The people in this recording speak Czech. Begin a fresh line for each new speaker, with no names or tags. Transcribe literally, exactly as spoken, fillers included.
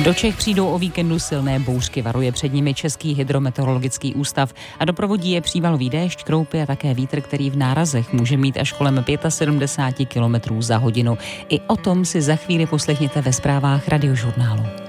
Do Čech přijdou o víkendu silné bouřky, varuje před nimi Český hydrometeorologický ústav a doprovodí je přívalový déšť, kroupy a také vítr, který v nárazech může mít až kolem sedmdesát pět kilometrů za hodinu. I o tom si za chvíli poslechněte ve zprávách Radiožurnálu.